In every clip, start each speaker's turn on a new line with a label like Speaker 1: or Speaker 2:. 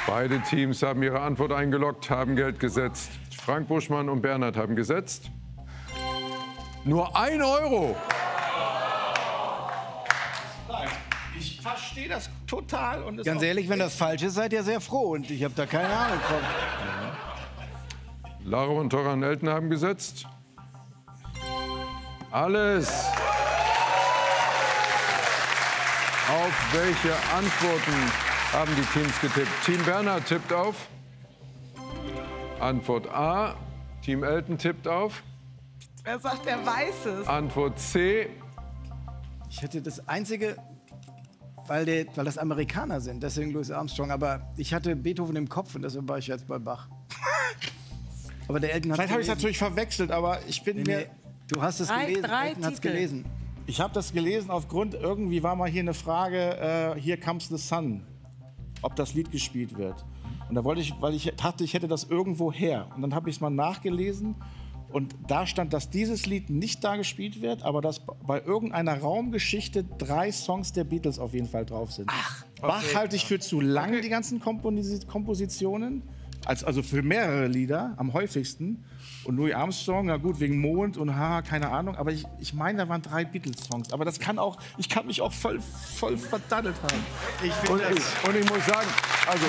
Speaker 1: Beide Teams haben ihre Antwort eingeloggt, haben Geld gesetzt. Frank Buschmann und Bernhard haben gesetzt. Nur 1 Euro.
Speaker 2: Ich verstehe das total. Und
Speaker 3: ganz ehrlich, wenn das falsch ist, seid ihr sehr froh. Und ich habe da keine Ahnung von.
Speaker 1: Lara und Toran Elton haben gesetzt. Alles. Auf welche Antworten haben die Teams getippt? Team Bernhard tippt auf Antwort A. Team Elton tippt auf.
Speaker 4: Wer sagt, er weiß es?
Speaker 1: Antwort C.
Speaker 3: Ich hätte das Einzige, weil das Amerikaner sind, deswegen Louis Armstrong. Aber ich hatte Beethoven im Kopf und deshalb war ich jetzt bei Bach. Aber der Elton hat
Speaker 2: Vielleicht habe ich es natürlich verwechselt, aber ich bin mir...
Speaker 3: Du hast es gelesen,
Speaker 4: Elton
Speaker 3: hat's gelesen.
Speaker 2: Ich habe das gelesen aufgrund, irgendwie war mal hier eine Frage, Here Comes the Sun, ob das Lied gespielt wird. Und da wollte ich, weil ich dachte, ich hätte das irgendwo her. Und dann habe ich es mal nachgelesen und da stand, dass dieses Lied nicht da gespielt wird, aber dass bei irgendeiner Raumgeschichte 3 Songs der Beatles auf jeden Fall drauf sind. Ach, okay. Bach halte ich für zu lang, die ganzen Kompositionen. Also für mehrere Lieder am häufigsten. Und Louis Armstrong, na gut, wegen Mond und keine Ahnung. Aber ich meine, da waren 3 Beatles-Songs. Aber das kann auch, ich kann mich auch voll verdaddelt haben.
Speaker 1: Und ich muss sagen, also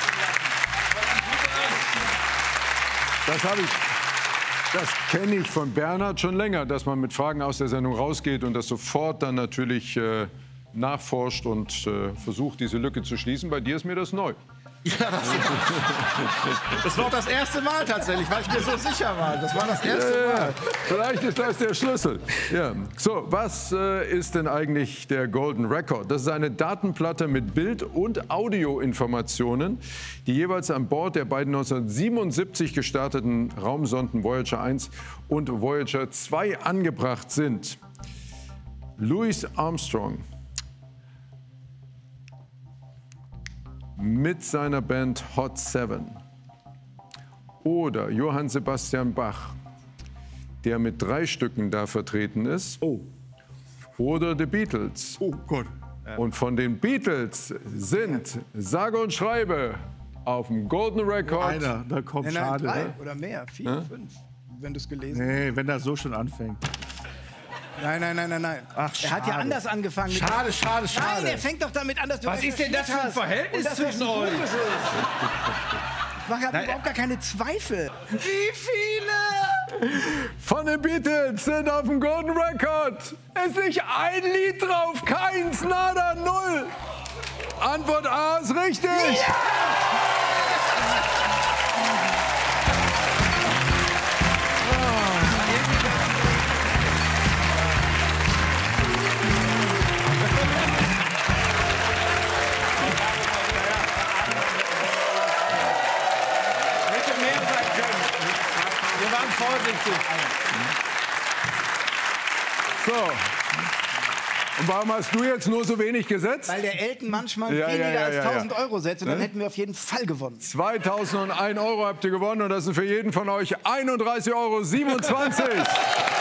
Speaker 1: das kenne ich von Bernhard schon länger, dass man mit Fragen aus der Sendung rausgeht und das sofort dann natürlich nachforscht und versucht, diese Lücke zu schließen. Bei dir ist mir das neu.
Speaker 2: Ja, das war auch das erste Mal tatsächlich, weil ich mir so sicher war. Das war das erste Mal.
Speaker 1: Vielleicht ist das der Schlüssel. Ja. So, was ist denn eigentlich der Golden Record? Das ist eine Datenplatte mit Bild- und Audioinformationen, die jeweils an Bord der beiden 1977 gestarteten Raumsonden Voyager 1 und Voyager 2 angebracht sind. Louis Armstrong mit seiner Band Hot 7 oder Johann Sebastian Bach, der mit 3 Stücken da vertreten ist, oder The Beatles.
Speaker 2: Oh Gott.
Speaker 1: Und von den Beatles sind sage und schreibe auf dem Golden Record...
Speaker 2: Einer, da kommt schade.
Speaker 3: 3
Speaker 2: ne?
Speaker 3: oder mehr, 4, 5, wenn du es gelesen hast.
Speaker 2: Nee, wenn das so schon anfängt.
Speaker 3: Nein.
Speaker 2: Ach,
Speaker 3: er hat ja anders angefangen.
Speaker 2: Schade.
Speaker 3: Nein, er fängt doch damit an, dass du...
Speaker 5: Was ist denn das für ein Verhältnis zwischen euch?
Speaker 3: Ich habe überhaupt gar keine Zweifel.
Speaker 4: Wie viele?
Speaker 1: Von den Beatles sind auf dem Golden Record. Es ist nicht ein Lied drauf, keins, nada, 0. Antwort A ist richtig. Ja! So. Und warum hast du jetzt nur so wenig gesetzt?
Speaker 3: Weil der Elton manchmal weniger als 1000 Euro setzt und dann hätten wir auf jeden Fall gewonnen.
Speaker 1: 2001 Euro habt ihr gewonnen und das sind für jeden von euch 31,27 Euro.